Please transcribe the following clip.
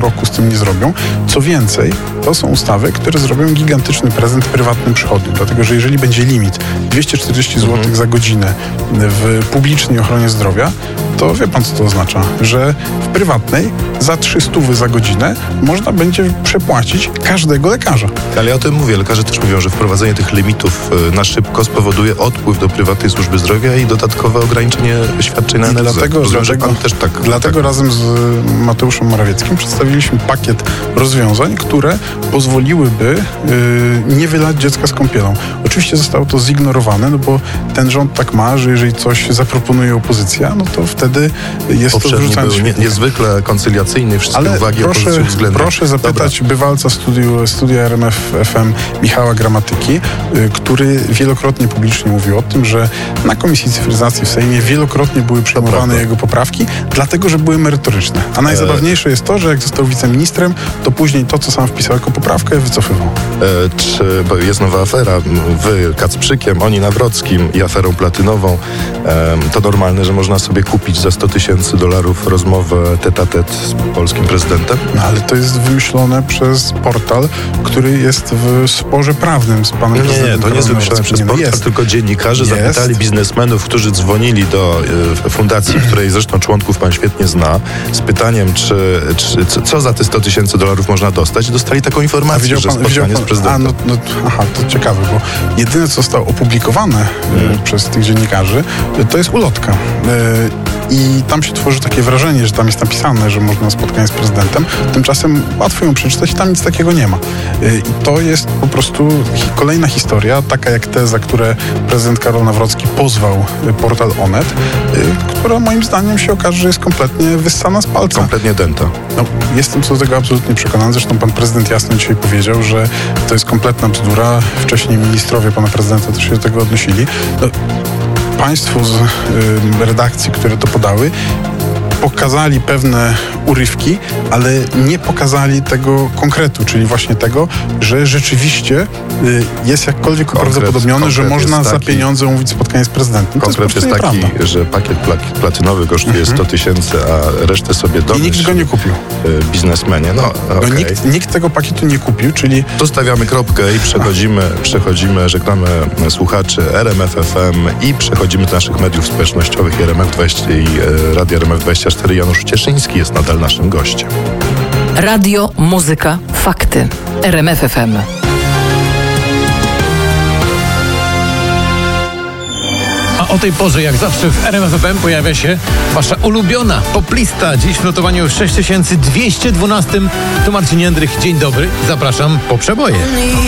roku z tym nie zrobią. Co więcej, to są ustawy, które zrobią gigantyczny prezent prywatnym przychodniom, dlatego że jeżeli będzie limit 240 zł za godzinę w publicznej ochronie zdrowia, to wie pan, co to oznacza? Że w prywatnej za 300 za godzinę można będzie przepłacić każdego lekarza. Ale ja o tym mówię. Lekarze też mówią, że wprowadzenie tych limitów na szybko spowoduje odpływ do prywatnej służby zdrowia i dodatkowe ograniczenie świadczeń na NFZ. Dlatego razem z Mateuszem Morawieckim przedstawiliśmy pakiet rozwiązań, które pozwoliłyby nie wylać dziecka z kąpielą. Oczywiście zostało to zignorowane, no bo ten rząd tak ma, że jeżeli coś zaproponuje opozycja, no to wtedy jest poprzedni to wrzucając był niezwykle koncyliacyjny, wszystkie uwagi opozycji uwzględniał. Proszę zapytać bywalca studia RMF FM Michała Gramatyki, który wielokrotnie publicznie mówił o tym, że na Komisji Cyfryzacji w Sejmie wielokrotnie były przyjmowane jego poprawki, dlatego, że były merytoryczne. A najzabawniejsze jest to, że jak został wiceministrem, to później to, co sam wpisał jako poprawkę, wycofywał. Bo jest nowa afera, wy Kacprzykiem, oni Nawrockim i aferą platynową. To normalne, że można sobie kupić za $100,000 rozmowę tête-à-tête z polskim prezydentem? No, ale to jest wymyślone przez portal, który jest w sporze prawnym z panem prezydentem. Nie, to nie jest wymyślone przez portal, tylko dziennikarze zapytali biznesmenów, którzy dzwonili do fundacji, której zresztą członków pan świetnie zna, z pytaniem, co za te $100,000 można dostać, i dostali taką informację, że spotkanie z prezydentem. To ciekawe, bo jedyne, co zostało opublikowane przez tych dziennikarzy, to jest ulotka. I tam się tworzy takie wrażenie, że tam jest napisane, że można spotkanie z prezydentem. Tymczasem łatwo ją przeczytać i tam nic takiego nie ma. I to jest po prostu kolejna historia, taka jak te, za które prezydent Karol Nawrocki pozwał portal Onet, która moim zdaniem się okaże, że jest kompletnie wyssana z palca. Kompletnie dęta. No, jestem co do tego absolutnie przekonany. Zresztą pan prezydent jasno dzisiaj powiedział, że to jest kompletna bzdura. Wcześniej ministrowie pana prezydenta też się do tego odnosili. Państwo z redakcji, które to podały, pokazali pewne urywki, ale nie pokazali tego konkretu, czyli właśnie tego, że rzeczywiście jest jakkolwiek uprawdopodobnione, że można za pieniądze umówić spotkanie z prezydentem. Konkret jest taki, że pakiet platynowy kosztuje $100,000, a resztę sobie domyśl. I nikt go nie kupił. Biznesmenie. Nikt tego pakietu nie kupił, czyli... Tu stawiamy kropkę i przechodzimy żegnamy słuchaczy RMF FM i przechodzimy do naszych mediów społecznościowych i Radia RMF24. Janusz Cieszyński jest nadal naszym gościem. Radio, muzyka, fakty. RMF FM. A o tej porze, jak zawsze w RMF FM pojawia się wasza ulubiona poplista. Dziś w notowaniu 6212. Tu Marcin Jędrych. Dzień dobry. Zapraszam po przeboje.